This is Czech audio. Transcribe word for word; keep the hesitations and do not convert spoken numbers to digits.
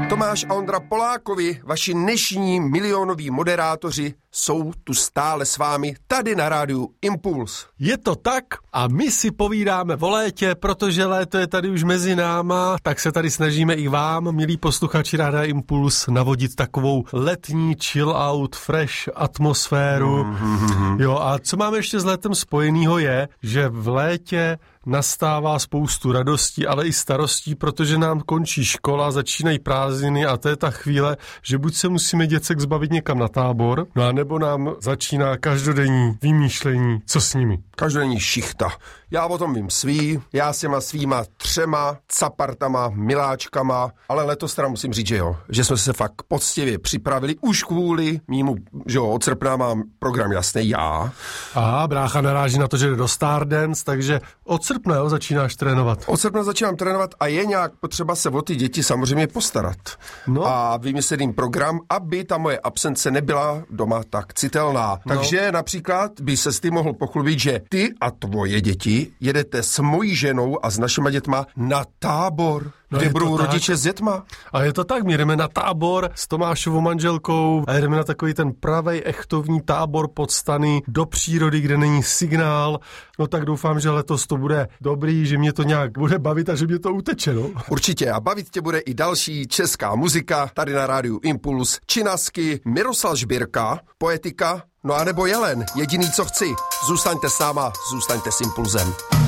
Tomáš a Ondra Polákovi, vaši dnešní milionoví moderátoři, jsou tu stále s vámi tady na rádiu Impuls. Je to tak a my si povídáme o létě, protože léto je tady už mezi náma, tak se tady snažíme i vám, milí posluchači Rádia Impuls, navodit takovou letní chill out, fresh atmosféru. Mm-hmm. Jo, a co máme ještě s létem spojenýho je, že v létě nastává spoustu radostí, ale i starostí, protože nám končí škola, začínají prázdniny a to je ta chvíle, že buď se musíme děcek zbavit někam na tábor, no a nebo nám začíná každodenní vymýšlení, co s nimi. Každodenní šichta. Já o tom vím svý, já s těma svýma třema capartama, miláčkama, ale letos teda musím říct, že jo, že jsme se fakt poctivě připravili už kvůli mýmu, že jo, od srpna mám program Jasný já. Aha, brácha naráží na to, že jde do Stardance, takže od srpna, jo, začínáš trénovat. Od srpna začínám trénovat a je nějak potřeba se o ty děti samozřejmě postarat. No. A vymyslet jim program, aby ta moje absence nebyla doma tak citelná. No. Takže například by se s tím mohl pochlubit, že ty a tvoje děti jedete s mojí ženou a s našima dětma na tábor, no, kde budou rodiče tak s dětma. A je to tak, my jdeme na tábor s Tomášovou manželkou a jdeme na takový ten pravej echtovní tábor pod stany do přírody, kde není signál. No tak doufám, že letos to bude dobrý, že mě to nějak bude bavit a že mě to uteče, no. Určitě a bavit tě bude i další česká muzika tady na rádiu Impuls. Činasky, Miroslav Žbírka, Poetika, no a nebo Jelen, Jediný, co chci. Zůstaňte s náma, zůstaňte s Impulzem.